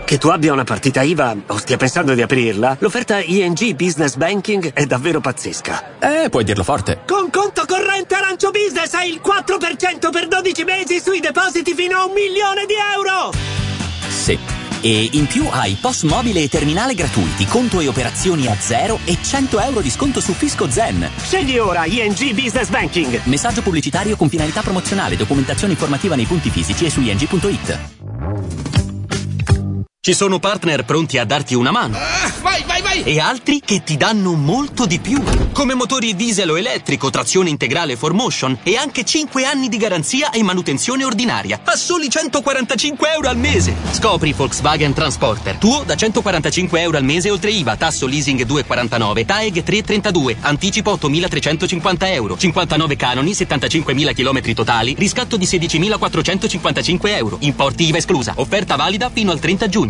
Che tu abbia una partita IVA o stia pensando di aprirla, l'offerta ING Business Banking è davvero pazzesca. Puoi dirlo forte. Con conto corrente Arancio Business hai il 4% per 12 mesi sui depositi fino a €1 milione. Sì. E in più hai POS mobile e terminale gratuiti, conto e operazioni a zero e €100 di sconto su Fisco Zen. Scegli ora ING Business Banking. Messaggio pubblicitario con finalità promozionale, documentazione informativa nei punti fisici e su ing.it. Ci sono partner pronti a darti una mano. Vai! E altri che ti danno molto di più. Come motori diesel o elettrico, trazione integrale 4Motion e anche 5 anni di garanzia e manutenzione ordinaria. A soli €145 al mese. Scopri Volkswagen Transporter. Tuo da €145 al mese oltre IVA, tasso leasing 2,49, TAEG 3,32, anticipo €8.350, 59 canoni, 75.000 km totali, riscatto di €16.455. Importi IVA esclusa. Offerta valida fino al 30 giugno.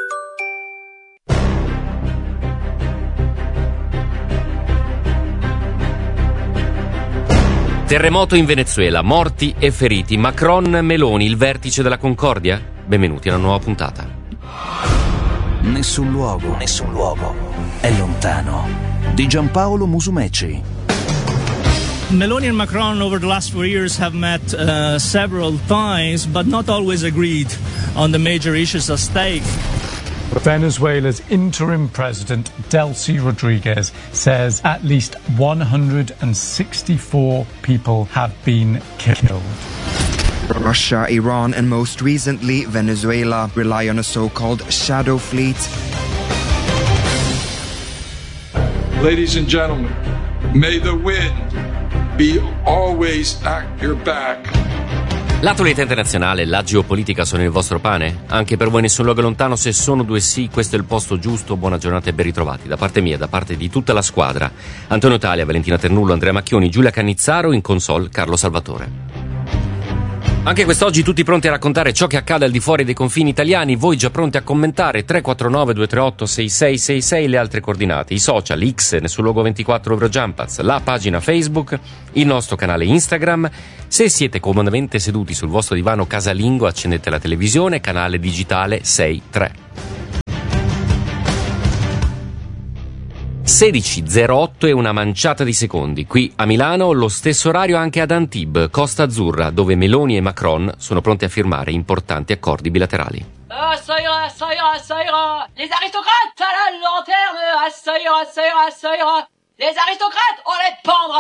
Terremoto in Venezuela, morti e feriti. Macron, Meloni, il vertice della concordia? Benvenuti a una nuova puntata. Nessun luogo è lontano. Di Giampaolo Musumeci. Meloni and Macron over the last 4 years have met several times, but not always agreed on the major issues at stake. Venezuela's interim president, Delcy Rodriguez, says at least 164 people have been killed. Russia, Iran, and most recently Venezuela rely on a so-called shadow fleet. Ladies and gentlemen, may the wind be always at your back. L'attualità internazionale e la geopolitica sono il vostro pane? Anche per voi nessun luogo lontano, se sono due sì, questo è il posto giusto. Buona giornata e ben ritrovati. Da parte mia, da parte di tutta la squadra. Antonio Talia, Valentina Ternullo, Andrea Macchioni, Giulia Cannizzaro, in console Carlo Salvatore. Anche quest'oggi tutti pronti a raccontare ciò che accade al di fuori dei confini italiani, voi già pronti a commentare. 349-238-6666, le altre coordinate, i social, X, Nessun Luogo 24 Eurojumpaz, la pagina Facebook, il nostro canale Instagram. Se siete comodamente seduti sul vostro divano casalingo, accendete la televisione, canale digitale 63. 16:08 e una manciata di secondi. Qui a Milano lo stesso orario anche ad Antibes, Costa Azzurra, dove Meloni e Macron sono pronti a firmare importanti accordi bilaterali. Ça ira. Les aristocrates à la lanterne. Ça ira. Les aristocrates, on les pendra.